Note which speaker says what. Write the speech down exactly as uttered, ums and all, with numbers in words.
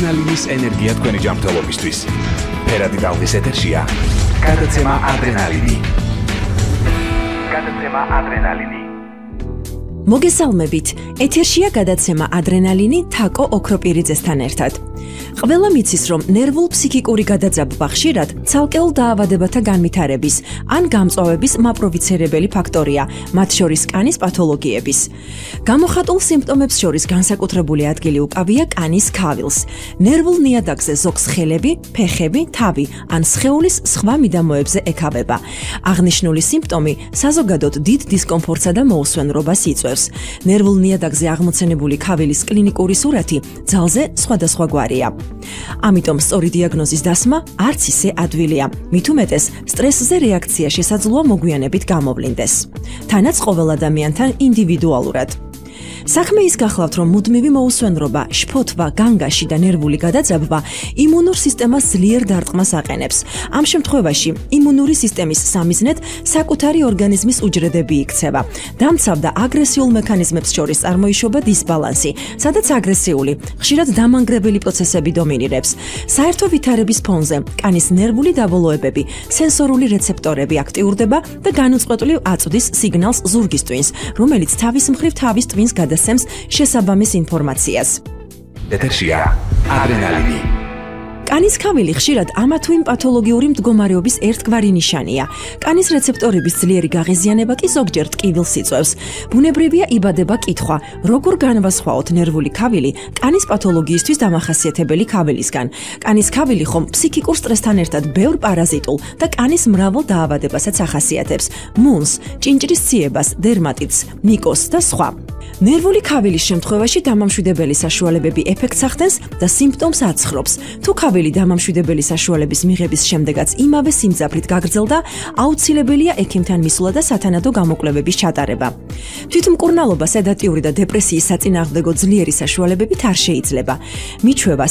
Speaker 1: ადრენალინის ენერგია თქვენი ჯანმრთელობისთვის. ფერადი ტალღის ეთერშია გადაცემა ადრენალინი. გადაცემა ადრენალინი.
Speaker 2: მოგესალმებით, ეთერშია გადაცემა ადრენალინი თაკო ოქროპირიძესთან ერთად. ყველა მიცის, რომ ნერვულ-ფსიქიკური გადაძაბვა ხშირად ცალკეულ დაავადებათა განვითარების ან გამწვავების მაპროვოცირებელი ფაქტორია, მათ შორის კანის პათოლოგიების. გამოხატულ სიმპტომებს შორის განსაკუთრებული ადგილი უკავია კანის ქავილს. ნერვულ ნიადაგზე ზოგს ხელები, ფეხები, თავი ან სხეულის სხვა მიდამოებზე ეკავება. აღნიშნული სიმპტომი საზოგადოდ დიდ დისკომფორტსა და მოუსვენრობას იწვევს. ნერვულ ნიადაგზე აღმოცენებული ქავილის კლინიკური სურათი ძალზე სხვადასხვაგვარია. ამიტომ სწორი დიაგნოზის დასმა არც ისე ადვილია. მით უმეტეს, სტრესზე რეაქცია შესაძლოა მოგვიანებით გამოვლინდეს. თანაც ყოველ ადამიანთან ინდივიდუალურად. საქმე ის გახლავთ, რომ მუდმივი მოუსვენრობა, შფოთვა, განგაში და ნერვული გადაძაბვა იმუნურ სისტემას ძლიერ დარტყმას აყენებს. ამ შემთხვევაში იმუნური სისტემის სამიზნედ საკუთარი ორგანიზმის უჯრედები იქცევა. დამცავ და აგრესიულ მექანიზმებს შორის წარმოიშობა დისბალანსი, სადაც აგრესიული, ხშირად დამანგრებელი პროცესები დომინირებს. საერთო ვითარების ფონზე კანის ნერვული დაბოლოებები, სენსორული რეცეპტორები აქტიურდება და განუწყვეტლივ აწვდის სიგნალს ზურგის ტვინს, რომელიც თავის მხრივ თავის ტვინს გადასცემს შესაბამის ინფორმაციას.
Speaker 1: ეთერშია ადრენალინი.
Speaker 2: კანის ქავილი ხშირად ამა თუ იმ პათოლოგიური მდგომარეობის ერთგვარი ნიშანია. კანის რეცეპტორების ძლიერი გაღიზიანება კი ზოგჯერ ტკივილს იწვევს. ბუნებრივია იბადება კითხვა, როგორ განვასხვაოთ ნერვული ქავილი კანის პათოლოგიისთვის დამახასიათებელი ქავილისგან. კანის ქავილი ხომ ფსიქიკურ სტრესთან ერთად ბევრ პარაზიტულ და კანის მრავალ დაავადებასაც ახასიათებს: მუნს, ჭინჭრის ციებას, დერმატიტს, მიკოზს და სხვა. ნერვული ქავილის შემთხვევაში დამამშვიდებელი საშუალებები ეფექტს ახდენს და სიმპტომს აცხრობს. თუ ქავილი დამამშვიდებელი საშუალების მიღების შემდეგაც იმავე სიმძაფრით გაგრძელდა, აუცილებელია ექიმთან მისვლა და სათანადო გამოკვლევების ჩატარება. თვითმკურნალობა, სედატიური და დეპრესიის საწინააღმდეგო ძლიერი საშუალებებით არ შეიძლება. მიჩვევა